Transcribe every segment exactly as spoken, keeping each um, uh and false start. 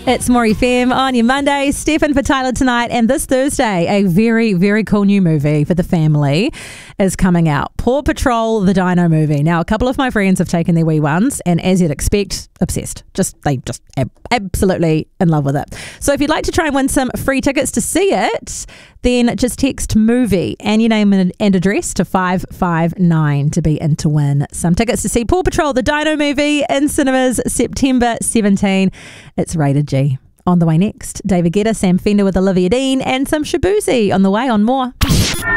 It's More F M on your Monday. Stefan for Tyler tonight. And this Thursday, a very, very cool new movie for the family is coming out. Paw Patrol, the Dino movie. Now, a couple of my friends have taken their wee ones and, as you'd expect, obsessed. Just They just ab- absolutely in love with it. So if you'd like to try and win some free tickets to see it, then just text MOVIE and your name and address to five five nine to be in to win some tickets to see Paw Patrol, the Dino movie in cinemas September seventeenth. It's rated G. On the way next, David Guetta, Sam Fender with Olivia Dean, and some Shabuzi on the way on More. This is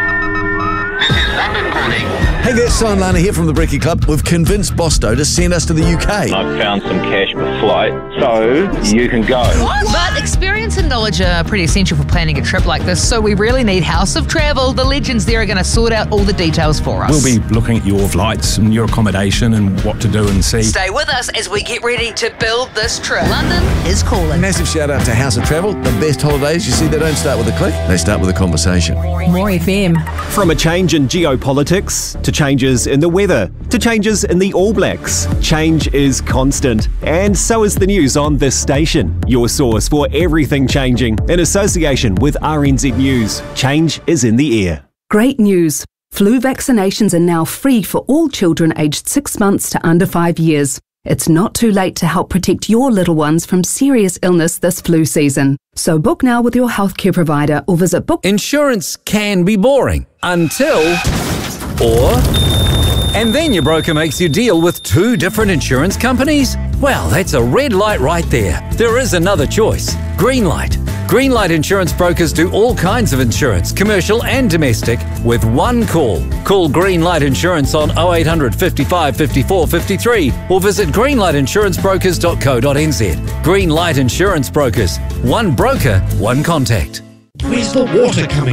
London calling. Hey there, Simon Lana here from the Brekkie Club. We've convinced Bosto to send us to the U K. I've found some cash per flight, so you can go. What? But experience and knowledge are pretty essential for planning a trip like this, so we really need House of Travel. The legends there are going to sort out all the details for us. We'll be looking at your flights and your accommodation and what to do and see. Stay with us as we get ready to build this trip. London is calling. Massive shout out to House of Travel. The best holidays. You see, they don't start with a click, they start with a conversation. More F M. From a change in geopolitics, to changes in the weather, to changes in the All Blacks, change is constant. And so is the news on this station. Your source for everything changing, in association with R N Z News. Change is in the air. Great news. Flu vaccinations are now free for all children aged six months to under five years. It's not too late to help protect your little ones from serious illness this flu season. So book now with your healthcare provider or visit book... Insurance can be boring until... or... and then your broker makes you deal with two different insurance companies? Well, that's a red light right there. There is another choice. Greenlight. Greenlight Insurance Brokers do all kinds of insurance, commercial and domestic, with one call. Call Greenlight Insurance on oh eight hundred, fifty-five, fifty-four, fifty-three or visit greenlight insurance brokers dot co dot n z. Greenlight Insurance Brokers. One broker, one contact. Where's the water coming